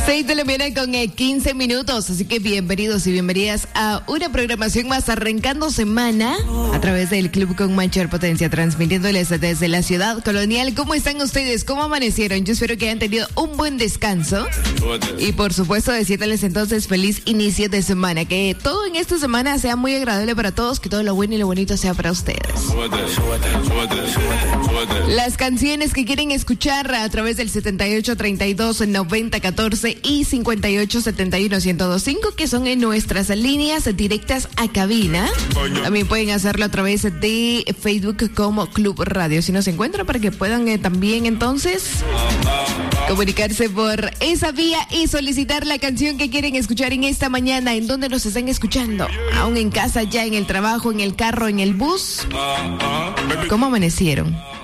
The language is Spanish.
6 de la mañana con 15 minutos, así que bienvenidos y bienvenidas a una programación más arrancando semana a través del Club con Mayor Potencia, transmitiéndoles desde la ciudad colonial. ¿Cómo están ustedes? ¿Cómo amanecieron? Yo espero que hayan tenido un buen descanso y por supuesto decirles entonces feliz inicio de semana, que todo en esta semana sea muy agradable para todos, que todo lo bueno y lo bonito sea para ustedes. Las canciones que quieren escuchar a través del 7832-9014 y 5871-1025, que son en nuestras líneas directas a cabina. También pueden hacerlo a través de Facebook como Club Radio, si nos encuentran, para que puedan también entonces comunicarse por esa vía y solicitar la canción que quieren escuchar en esta mañana. ¿En dónde nos están escuchando? ¿Aún en casa, ya en el trabajo, en el carro, en el bus? ¿Cómo amanecieron?